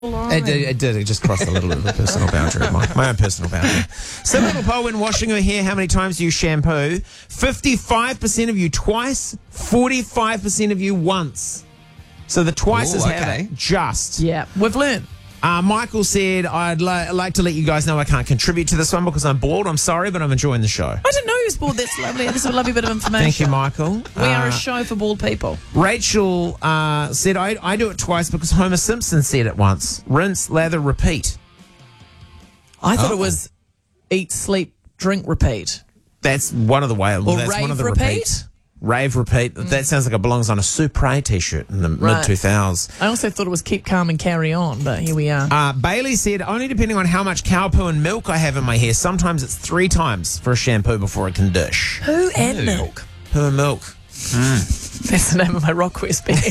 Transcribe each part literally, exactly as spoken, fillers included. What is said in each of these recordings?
It did, it did. It just crossed a little bit of a personal boundary, my, my own personal boundary. So, little poll when washing her hair, how many times do you shampoo? fifty-five percent of you twice, forty-five percent of you once. So the twice Ooh, is okay. how just. Yeah, we've learned. Uh, Michael said, I'd li- like to let you guys know I can't contribute to this one because I'm bored. I'm sorry, but I'm enjoying the show. I didn't know you was bald. That's lovely. That's a lovely bit of information. Thank you, Michael. We are Uh, a show for bald people. Rachel uh, said, I, I do it twice because Homer Simpson said it once. Rinse, lather, repeat. I thought Oh. it was eat, sleep, drink, repeat. That's one of the ways. Or That's rave, one of the repeat? repeats. Rave, repeat. Mm. That sounds like it belongs on a Supre t-shirt in the Right. mid two thousands. I also thought it was keep calm and carry on, but here we are. Uh, Bailey said, only depending on how much cow poo and milk I have in my hair. Sometimes it's three times for a shampoo before it can dish. Poo and Ew. milk. Poo and milk. That's the name of my rock quest band.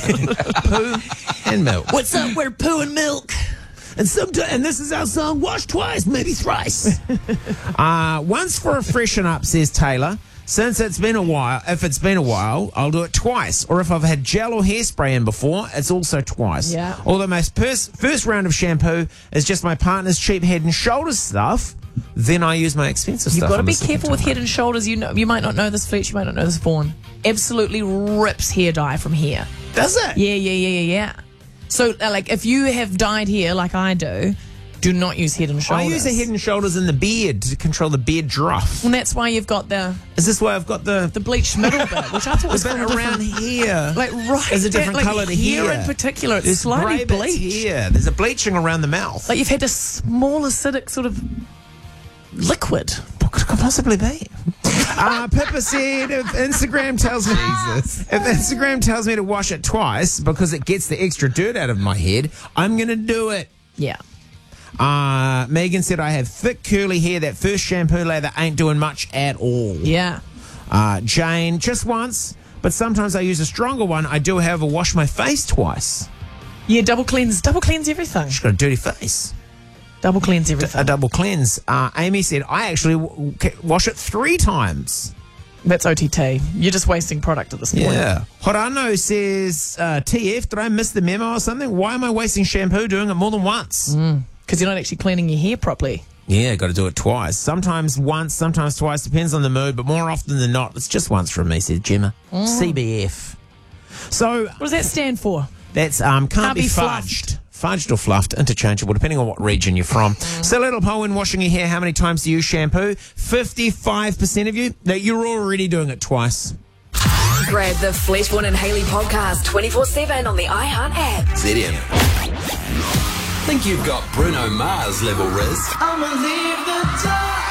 Poo and milk. What's up? We're poo and milk. And sometimes, and this is our song, wash twice, maybe thrice. uh, once for a freshen up, says Taylor. Since it's been a while, if it's been a while, I'll do it twice. Or if I've had gel or hairspray in before, it's also twice. Yeah. Although my pers- first round of shampoo is just my partner's cheap head and shoulders stuff, then I use my expensive You've stuff. got to on be the second careful with time. head and shoulders. You know, you might not know this, Fletch. You might not know this, Vaughan. Absolutely rips hair dye from here. Does it? Yeah, yeah, yeah, yeah, yeah. So, uh, like, if you have dyed hair like I do, do not use head and I shoulders. use the head and shoulders in the beard to control the beard druff. And that's why you've got the Is this why I've got the the bleached middle bit, which I thought was the bit from a around different- here? Like right, There's a that, different like, colour to here here. in particular. It's There's slightly grey bits bleached. here. There's a bleaching around the mouth. Like you've had a small acidic sort of liquid. What could it possibly be? Uh, Pippa said, if Instagram tells me if Instagram tells me to wash it twice because it gets the extra dirt out of my head, I'm going to do it. Yeah. Uh, Megan said, I have thick curly hair. That first shampoo lather ain't doing much at all. Yeah. Uh, Jane, just once, but sometimes I use a stronger one. I do, however, wash my face twice. Yeah, double cleanse. Double cleanse everything. She's got a dirty face. Double cleanse everything. A double cleanse. Uh, Amy said, I actually w- w- wash it three times. That's O T T. You're just wasting product at this point. Yeah. Horano says, uh, T F, did I miss the memo or something? Why am I wasting shampoo doing it more than once? Because you're not actually cleaning your hair properly. Yeah, got to do it twice. Sometimes once, sometimes twice. Depends on the mood, but more often than not, it's just once from me, says Gemma. C B F. So What does that stand for? that's um can't, Can't be, be fudged. Fudged or fluffed, interchangeable, depending on what region you're from. So, little poll when washing your hair, how many times do you shampoo? fifty-five percent of you, that you're already doing it twice. Grab the Fletch, Vaughan and Hayley podcast twenty-four seven on the iHeart app. Z M. Think you've got Bruno Mars level Riz? I'ma leave the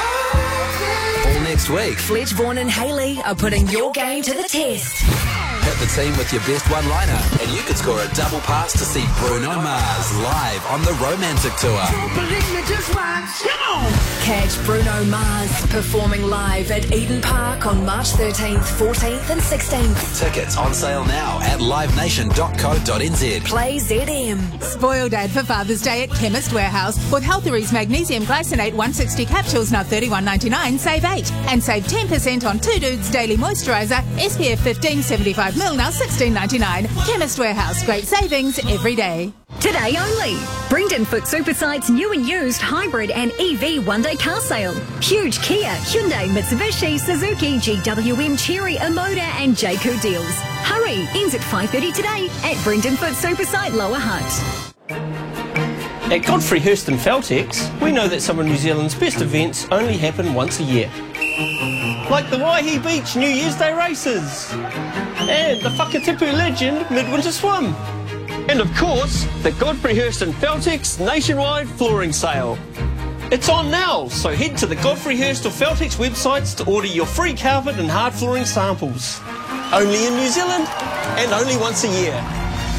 door All next week. Fletch, Vaughan and Hayley are putting your game to the test. Hit the team with your best one-liner, and you could score a double pass to see Bruno Mars live on the Romantic Tour. Believe me, just watch. Come on. Catch Bruno Mars performing live at Eden Park on March thirteenth, fourteenth and sixteenth. Tickets on sale now at live nation dot co dot n z. Play Z M. Spoil Dad for Father's Day at Chemist Warehouse with Healthery's Magnesium Glycinate one sixty capsules now thirty-one ninety-nine, save eight. And save ten percent on Two Dudes Daily Moisturiser S P F fifteen seventy-five milliliters now sixteen ninety-nine. Chemist Warehouse, great savings every day. Today only, Brendan Foot Supersite's new and used hybrid and E V one-day car sale. Huge Kia, Hyundai, Mitsubishi, Suzuki, G W M, Chery, Omoda and Jayco deals. Hurry, ends at five thirty today at Brendan Foot Supersite Lower Hutt. At Godfrey Hirst and Feltex, we know that some of New Zealand's best events only happen once a year. Like the Waihi Beach New Year's Day races, and the Whakatipu Legend Midwinter Swim, and of course, the Godfrey Hirst and Feltex nationwide flooring sale. It's on now, so head to the Godfrey Hirst or Feltex websites to order your free carpet and hard flooring samples. Only in New Zealand, and only once a year.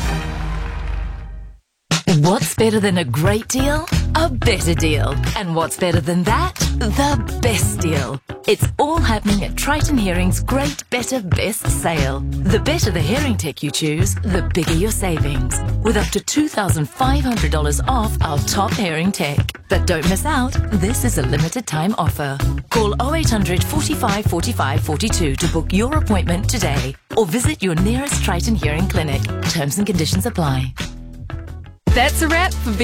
What's better than a great deal? A better deal. And what's better than that? The best deal. It's all happening at Triton Hearing's Great Better Best sale. The better the hearing tech you choose, the bigger your savings. With up to two thousand five hundred dollars off our top hearing tech. But don't miss out, this is a limited time offer. Call oh eight hundred, forty-five, forty-five, forty-two to book your appointment today. Or visit your nearest Triton Hearing clinic. Terms and conditions apply. That's a wrap for